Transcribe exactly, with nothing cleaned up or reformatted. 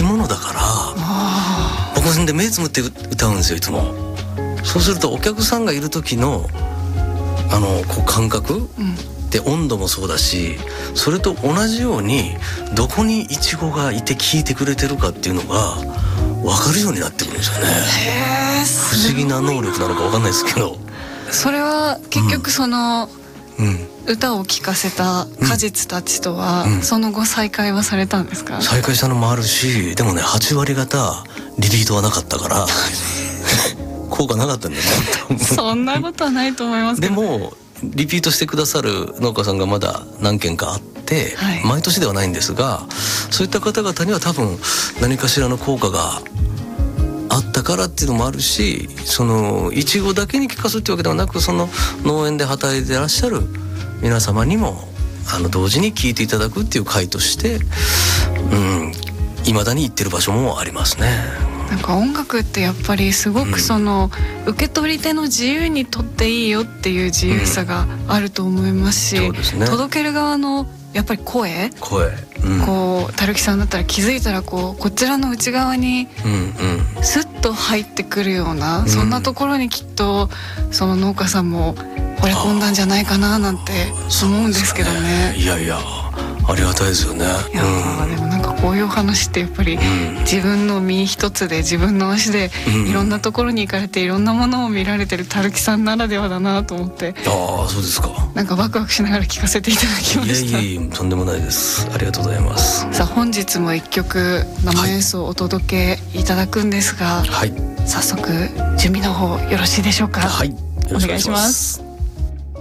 物だから僕で目つむって歌うんですよいつも。そうするとお客さんがいる時のあのこう感覚、うんで温度もそうだし、それと同じようにどこにイチゴがいて聴いてくれてるかっていうのが分かるようになってくるんですよね。 へー、 不思議な能力なのか分かんないですけど、 それは結局その、 うん、 歌を聴かせた果実たちとは、うん、その後再会はされたんですか？ 再会したのもあるし、でもねはち割方リピートはなかったから効果なかったんだよねそんなことはないと思いますけど、 でもリピートしてくださる農家さんがまだ何件かあって、はい、毎年ではないんですが、そういった方々には多分何かしらの効果があったからっていうのもあるし、そのイチゴだけに効かすっていうわけではなく、その農園で働いていらっしゃる皆様にもあの同時に聴いていただくっていう会として、うん、未だに行ってる場所もありますね。 なんか音楽ってやっぱりすごくその、うん、受け取り手の自由にとっていいよっていう自由さがあると思いますし、うん、そうですね、届ける側のやっぱり声声、うん、 こうたるきさんだったら気づいたらこうこちらの内側にスッと入ってくるような、うん、そんなところにきっとその農家さんも惚れ込んだんじゃないかななんて思うんですけどね。 いやいやありがたいですよね。 いや、うん、でもなんかこういう話ってやっぱり、うん、自分の身一つで自分の足でいろんなところに行かれていろんなものを見られてるたるきさんならではだなと思って、 ああそうですか。 なんかワクワクしながら聞かせていただきました。 いやいやいやとんでもないです。ありがとうございます。 さあ本日も一曲生演奏をお届けいただくんですが、はい、早速準備の方よろしいでしょうか？ はい、よろしくお願いします。